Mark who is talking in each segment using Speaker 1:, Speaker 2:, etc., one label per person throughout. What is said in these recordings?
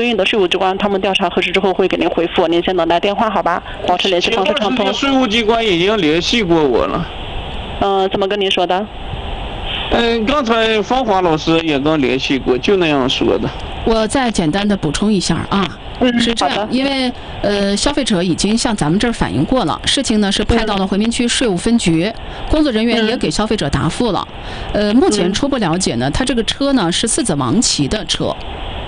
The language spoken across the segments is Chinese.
Speaker 1: 对应的税务机关他们调查核实之后会给您回复，您先等待电话好吧，保持联系方式畅通。
Speaker 2: 税务机关已经联系过我了。
Speaker 1: 怎么跟您说的？
Speaker 2: 刚才芳华老师也刚联系过，就那样说的。
Speaker 3: 我再简单的补充一下啊。是这样，因为消费者已经向咱们这儿反映过了，事情呢是派到了回民区税务分局，工作人员也给消费者答复了。目前初步了解呢，他这个车呢是4子王旗的车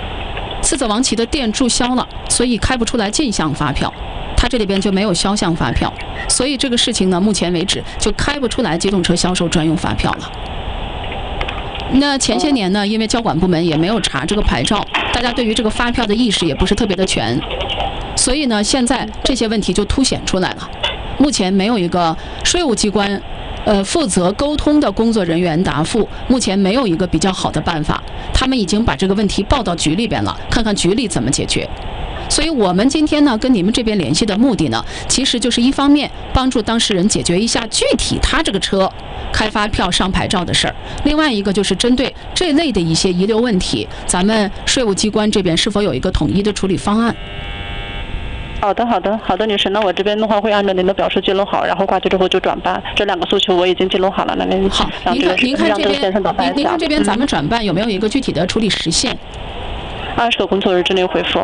Speaker 3: ，4子王旗的店注销了，所以开不出来进项发票，他这里边就没有销项发票，所以这个事情呢，目前为止就开不出来机动车销售专用发票了。那前些年呢，因为交管部门也没有查这个牌照，大家对于这个发票的意识也不是特别的全，所以呢，现在这些问题就凸显出来了。目前没有一个税务机关，负责沟通的工作人员答复，目前没有一个比较好的办法。他们已经把这个问题报到局里边了，看看局里怎么解决。所以我们今天呢跟你们这边联系的目的呢，其实就是一方面帮助当事人解决一下具体他这个车开发票上牌照的事儿，另外一个就是针对这类的一些遗留问题，咱们税务机关这边是否有一个统一的处理方案。
Speaker 1: 好的，女士，那我这边的话会按照您的表述记录好，然后挂机之后就转办。这2个诉求我已经记录好了，那您
Speaker 3: 好，您看这边咱们转办有没有一个具体的处理时限
Speaker 1: ？20个工作日之内回复。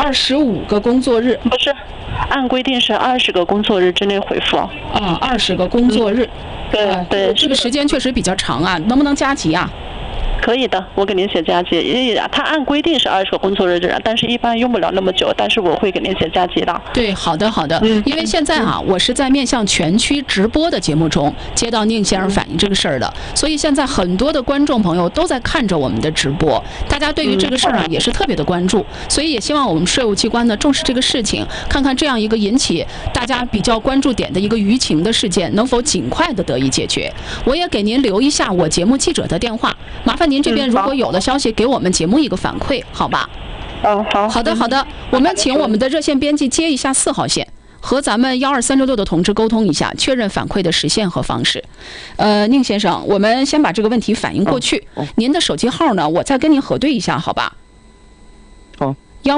Speaker 3: 25个工作日？
Speaker 1: 不是，按规定是20个工作日之内回复。
Speaker 3: 啊，20个工作日。
Speaker 1: 对，
Speaker 3: 这个时间确实比较长啊，能不能加急啊？
Speaker 1: 可以的，我给您写加急。他按规定是20个工作日，但是一般用不了那么久，但是我会给您写加急的。
Speaker 3: 对，好的。因为现在我是在面向全区直播的节目中接到宁先生反映这个事儿的，所以现在很多的观众朋友都在看着我们的直播，大家对于这个事儿也是特别的关注，所以也希望我们税务机关呢重视这个事情，看看这样一个引起大家比较关注点的一个舆情的事件能否尽快的得以解决。我也给您留一下我节目记者的电话，麻烦您这边如果有了消息，给我们节目一个反馈，好吧？好的，我们请我们的热线编辑接一下4号线，和咱们12366的同志沟通一下，确认反馈的时限和方式。宁先生，我们先把这个问题反映过去。您的手机号呢，我再跟您核对一下，好吧？
Speaker 2: 好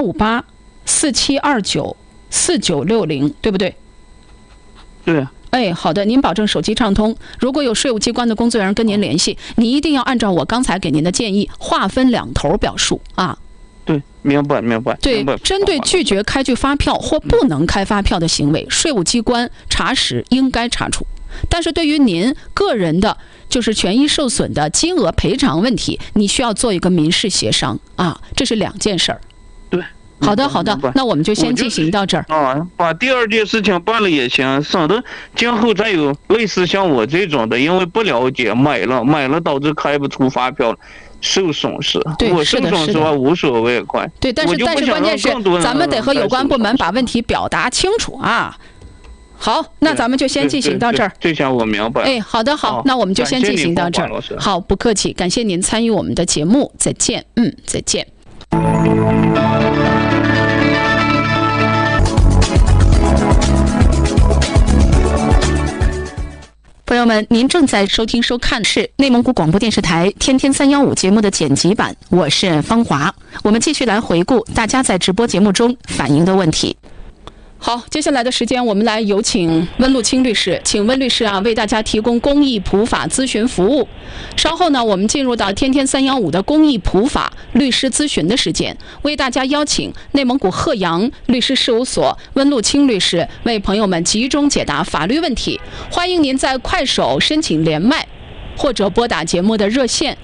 Speaker 3: ，158-4729-4960，对不对？
Speaker 2: 对。
Speaker 3: 好的，您保证手机畅通。如果有税务机关的工作人员跟您联系，你一定要按照我刚才给您的建议，划分2头表述啊。
Speaker 2: 对，明白。
Speaker 3: 对，针对拒绝开具发票或不能开发票的行为，税务机关查实应该查处。但是对于您个人的就是权益受损的金额赔偿问题，你需要做一个民事协商啊，这是2件事儿。
Speaker 2: 对。
Speaker 3: 好的，那我们就先进行到这儿。
Speaker 2: 把第2件事情办了也行，省得今后再有类似像我这种的，因为不了解买了导致开不出发票，受损失。
Speaker 3: 对，
Speaker 2: 我受损失无所谓，快。
Speaker 3: 对，但是关键是咱们得和有关部门把问题表达清楚啊。好，那咱们就先进行到这儿。
Speaker 2: 这下我明白。
Speaker 3: 好的，那我们就先进行到这儿。好，不客气，感谢您参与我们的节目，再见。再见。朋友们，您正在收听收看的是内蒙古广播电视台天天315节目的剪辑版，我是芳华。我们继续来回顾大家在直播节目中反映的问题。好，接下来的时间我们来有请温路清律师，请温律师为大家提供公益普法咨询服务。稍后呢，我们进入到天天315的公益普法律师咨询的时间，为大家邀请内蒙古鹤阳律师事务所温路清律师为朋友们集中解答法律问题。欢迎您在快手申请连麦，或者拨打节目的热线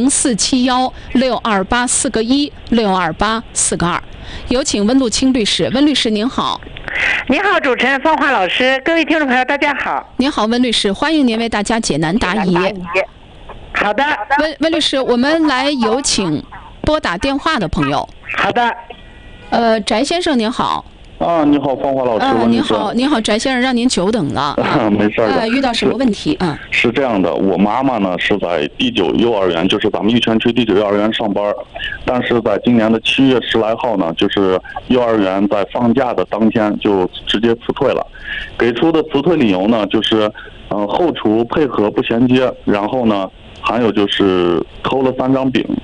Speaker 3: 0471-6284-1，6284-2。有请温路清律师。温律师您好。
Speaker 4: 您好，主持人芳华老师，各位听众朋友大家好。
Speaker 3: 您好，温律师，欢迎您为大家解难答疑。
Speaker 4: 好的，
Speaker 3: 温律师，我们来有请拨打电话的朋友。
Speaker 4: 好的。
Speaker 3: 翟先生您好。
Speaker 5: 你好，芳华老师。
Speaker 3: 您好，翟先生，让您久等了。
Speaker 5: 没事的。
Speaker 3: 遇到什么问题？
Speaker 5: 是这样的，我妈妈呢是在第9幼儿园，就是咱们玉泉区第9幼儿园上班，但是在今年的7月10来号呢，就是幼儿园在放假的当天就直接辞退了，给出的辞退理由呢就是后厨配合不衔接，然后呢还有就是偷了3张饼。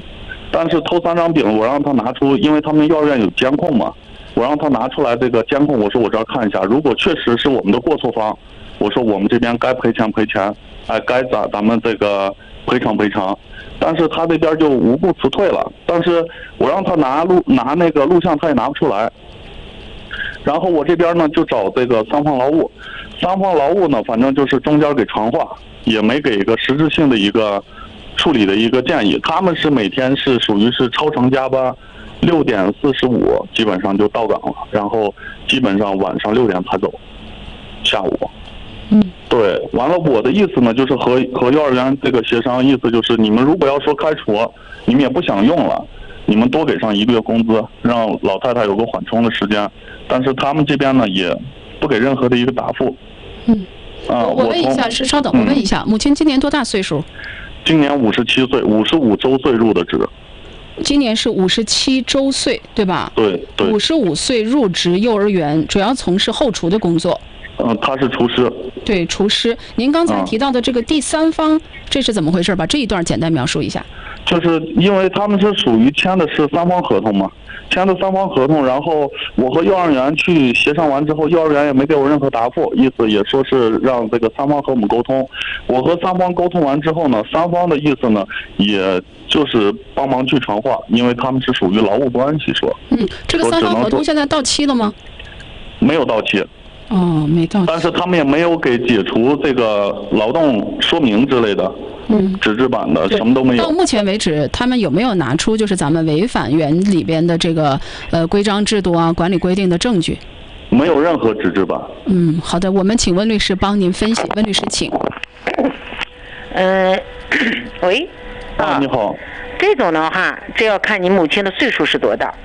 Speaker 5: 但是头3张饼我让他拿出，因为他们幼儿园有监控嘛，我让他拿出来这个监控，我说我这儿看一下，如果确实是我们的过错方，我说我们这边该赔钱赔钱，该咱们这个赔偿赔偿。但是他这边就无故辞退了，但是我让他拿那个录像，他也拿不出来。然后我这边呢就找这个三方劳务呢，反正就是中间给传话，也没给一个实质性的一个处理的一个建议。他们是每天是属于是超长加班，6点45基本上就到岗了，然后基本上晚上6点才走，下午。对，完了我的意思呢，就是和幼儿园这个协商，意思就是你们如果要说开除，你们也不想用了，你们多给上1个月工资，让老太太有个缓冲的时间。但是他们这边呢也不给任何的一个答复。
Speaker 3: 我问一下，稍等，我问一下，母亲今年多大岁数？
Speaker 5: 今年57岁，55周岁入的职。
Speaker 3: 今年是57周岁，对吧？
Speaker 5: 对。
Speaker 3: 55岁入职幼儿园，主要从事后厨的工作。
Speaker 5: 他是厨师。对，
Speaker 3: 厨师。您刚才提到的这个第三方，这是怎么回事？把这一段简单描述一下。
Speaker 5: 就是因为他们是属于签的是3方合同嘛，签的3方合同，然后我和幼儿园去协商完之后，幼儿园也没给我任何答复，意思也说是让这个3方和我们沟通。我和3方沟通完之后呢，3方的意思呢，也就是帮忙去传话，因为他们是属于劳务关系说。
Speaker 3: 这个3方合同现在到期了吗？
Speaker 5: 没有到期。
Speaker 3: 没到期。
Speaker 5: 但是他们也没有给解除这个劳动说明之类的。纸质版的什么都没有。
Speaker 3: 到目前为止，他们有没有拿出就是咱们违反园里边的这个规章制度啊、管理规定的证据？
Speaker 5: 没有任何纸质版。
Speaker 3: 好的，我们请温律师帮您分析。温律师，请。
Speaker 4: 喂。
Speaker 5: 你好。
Speaker 4: 这种的话，这要看你母亲的岁数是多大。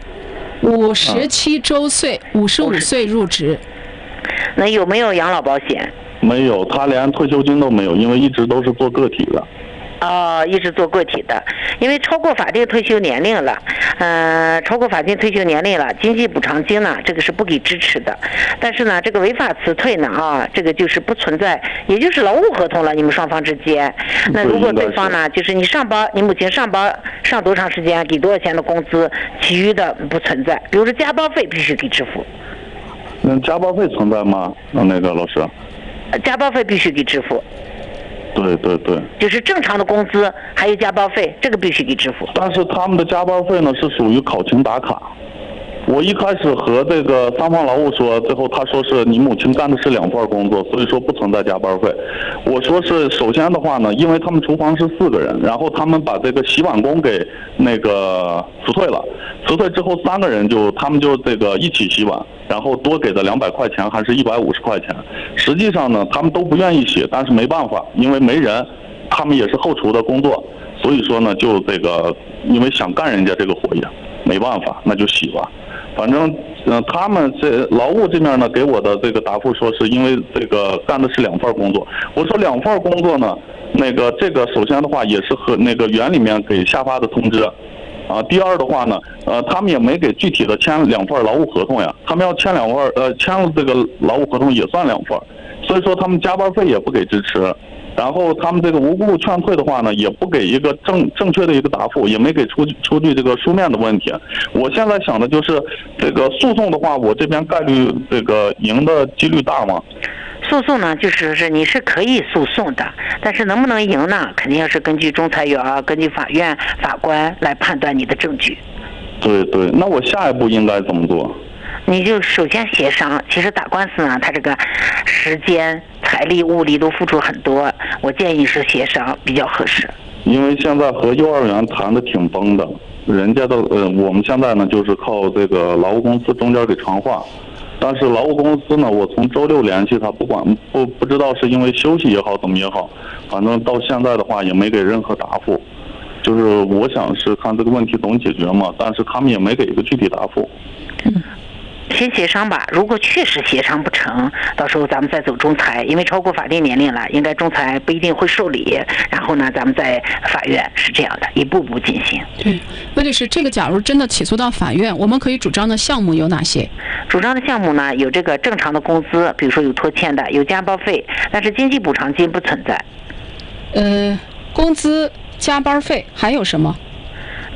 Speaker 3: 57周岁，55岁入职。
Speaker 4: 那有没有养老保险？
Speaker 5: 没有，他连退休金都没有，因为一直都是做个体的。
Speaker 4: 一直做个体的，因为超过法定退休年龄了，超过法定退休年龄了，经济补偿金呢，这个是不给支持的。但是呢，这个违法辞退呢，这个就是不存在，也就是劳务合同了，你们双方之间。那如果对方呢，就是你上班，你母亲上班上多长时间，给多少钱的工资，其余的不存在。比如说加班费必须给支付。
Speaker 5: 加班费存在吗？那个老师。
Speaker 4: 加班费必须给支付。
Speaker 5: 对，
Speaker 4: 就是正常的工资还有加班费，这个必须给支付。
Speaker 5: 但是他们的加班费呢是属于考勤打卡。我一开始和这个3方劳务说，最后他说是你母亲干的是2份工作，所以说不存在加班费。我说是首先的话呢，因为他们厨房是4个人，然后他们把这个洗碗工给那个辞退了，辞退之后3个人他们就这个一起洗碗，然后多给的200块钱还是150块钱。实际上呢，他们都不愿意洗，但是没办法，因为没人，他们也是后厨的工作，所以说呢就这个因为想干人家这个活也没办法，那就洗吧。反正他们这劳务这面呢给我的这个答复说是因为这个干的是2份工作。我说2份工作呢，这个首先的话也是和那个园里面给下发的通知。第二的话呢，他们也没给具体的签2份劳务合同呀。他们要签2份，签了这个劳务合同也算2份，所以说他们加班费也不给支持。然后他们这个无故劝退的话呢，也不给一个正确的一个答复，也没给出具这个书面的问题。我现在想的就是这个诉讼的话，我这边概率这个赢的几率大吗？
Speaker 4: 诉讼呢，就是你是可以诉讼的，但是能不能赢呢？肯定要是根据仲裁员、根据法院法官来判断你的证据。
Speaker 5: 对，那我下一步应该怎么做？
Speaker 4: 你就首先协商。其实打官司呢，它这个时间、财力、物力都付出很多，我建议是协商比较合适。
Speaker 5: 因为现在和幼儿园谈的挺崩的，人家的我们现在呢就是靠这个劳务公司中间给传话，但是劳务公司呢，我从周6联系他，不知道是因为休息也好怎么也好，反正到现在的话也没给任何答复。就是我想是看这个问题怎么解决嘛，但是他们也没给一个具体答复。
Speaker 4: 先协商吧，如果确实协商不成，到时候咱们再走仲裁，因为超过法定年龄了，应该仲裁不一定会受理。然后呢，咱们在法院是这样的，一步步进行。
Speaker 3: 对，温律师，这个假如真的起诉到法院，我们可以主张的项目有哪些？
Speaker 4: 主张的项目呢，有这个正常的工资，比如说有拖欠的，有加班费，但是经济补偿金不存在。
Speaker 3: 工资、加班费还有什么？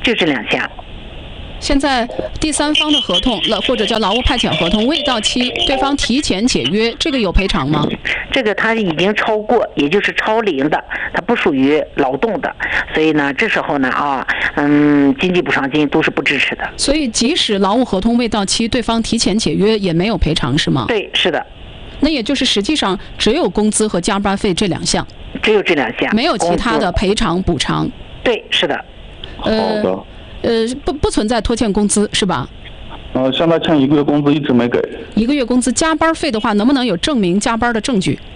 Speaker 4: 就这2项。
Speaker 3: 现在第三方的合同或者叫劳务派遣合同未到期，对方提前解约，这个有赔偿吗？
Speaker 4: 这个他已经超过，也就是超龄的，它不属于劳动的，所以呢，这时候呢经济补偿金都是不支持的。
Speaker 3: 所以即使劳务合同未到期，对方提前解约也没有赔偿是吗？
Speaker 4: 对，是的。
Speaker 3: 那也就是实际上只有工资和加班费这2项，
Speaker 4: 只有这2项，
Speaker 3: 没有其他的赔偿补偿。
Speaker 4: 对，是的。
Speaker 5: 好的。
Speaker 3: 不存在拖欠工资是吧？
Speaker 5: 现在欠1个月工资一直没给。
Speaker 3: 1个月工资，加班费的话，能不能有证明加班的证据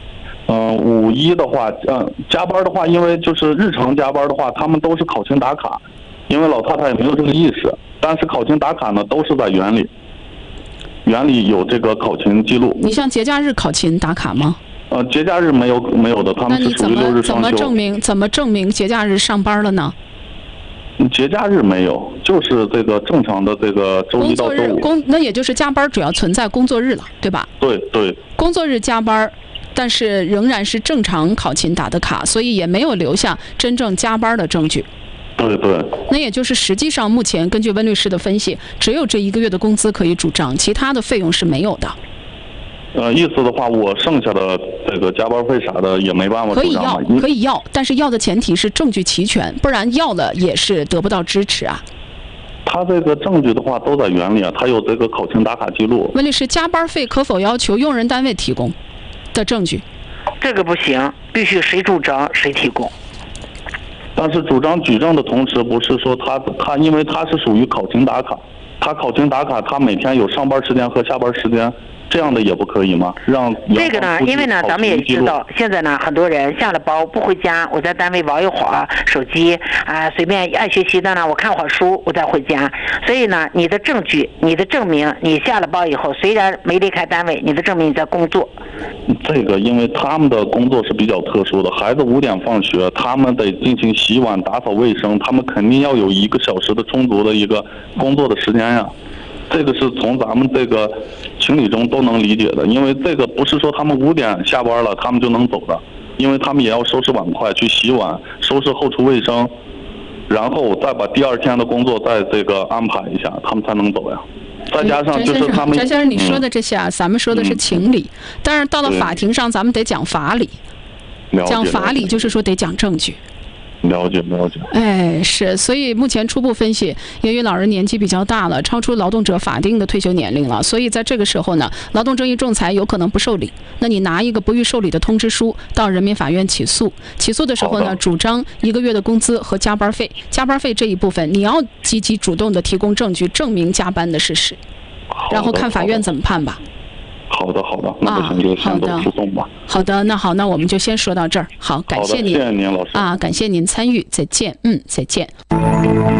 Speaker 5: ？51的话，加班的话，因为就是日常加班的话，他们都是考勤打卡，因为老太太也没有这个意识。但是考勤打卡呢，都是在园里有这个考勤记录。
Speaker 3: 你像节假日考勤打卡吗？
Speaker 5: 节假日没有的，他们是属于6日双休。
Speaker 3: 怎么证明节假日上班了呢？
Speaker 5: 节假日没有，就是这个正常的这个周1到周5。
Speaker 3: 那也就是加班主要存在工作日了，对吧？
Speaker 5: 对。
Speaker 3: 工作日加班，但是仍然是正常考勤打的卡，所以也没有留下真正加班的证据。
Speaker 5: 对。
Speaker 3: 那也就是实际上目前根据温律师的分析，只有这1个月的工资可以主张，其他的费用是没有的。
Speaker 5: 意思的话，我剩下的这个加班费啥的也没办法主张了。
Speaker 3: 可以要，但是要的前提是证据齐全，不然要了也是得不到支持啊。
Speaker 5: 他这个证据的话都在园里啊，他有这个考勤打卡记录。
Speaker 3: 温律师，加班费可否要求用人单位提供的证据？
Speaker 4: 这个不行，必须谁主张谁提供。
Speaker 5: 但是主张举证的同时，不是说他因为他是属于考勤打卡，他考勤打卡，他每天有上班时间和下班时间。这样的也不可以吗？让
Speaker 4: 这个呢，因为呢，咱们也知道，现在呢，很多人下了班不回家，我在单位玩一会儿手机随便爱学习的呢，我看会儿书，我再回家。所以呢，你的证据、你的证明，你下了班以后虽然没离开单位，你的证明你在工作。
Speaker 5: 这个因为他们的工作是比较特殊的，孩子5点放学，他们得进行洗碗、打扫卫生，他们肯定要有1个小时的充足的一个工作的时间呀。这个是从咱们这个情理中都能理解的，因为这个不是说他们5点下班了，他们就能走的，因为他们也要收拾碗筷、去洗碗、收拾后厨卫生，然后再把第2天的工作再这个安排一下，他们才能走呀。再加上就是他们，
Speaker 3: 翟先生，你说的这些咱们说的是情理，但是到了法庭上，咱们得讲法理。讲法理就是说得讲证据。
Speaker 5: 了解。
Speaker 3: 是，所以目前初步分析，由于老人年纪比较大了，超出劳动者法定的退休年龄了，所以在这个时候呢，劳动争议仲裁有可能不受理。那你拿一个不予受理的通知书到人民法院起诉，起诉的时候呢，主张1个月的工资和加班费，加班费这一部分你要积极主动的提供证据，证明加班的事实，然后看法院怎么判吧。
Speaker 5: 好的，那不行就先走诉讼吧。
Speaker 3: 好的，那我们就先说到这儿。好，感谢您。
Speaker 5: 谢谢您，老师。
Speaker 3: 感谢您参与，再见。再见。